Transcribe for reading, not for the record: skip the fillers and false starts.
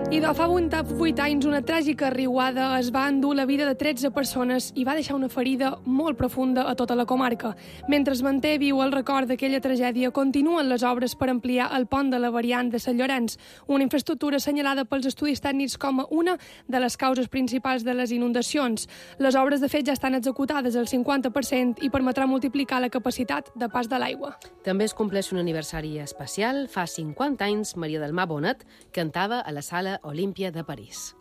I de fa 8 anys, una tràgica riuada es va endur la vida de 13 persones i va deixar una ferida molt profunda a tota la comarca. Mentre es manté viu el record d'aquella tragèdia, continuen les obres per ampliar el pont de la variant de Sant Llorenç, una infraestructura assenyalada pels estudis tècnics com a una de les causes principals de les inundacions. Les obres, de fet, ja estan executades al 50% i permetrà multiplicar la capacitat de pas de l'aigua. També es compleix un aniversari especial. Fa 50 anys, Maria del Mar Bonet cantava a la Sala Olímpia de París.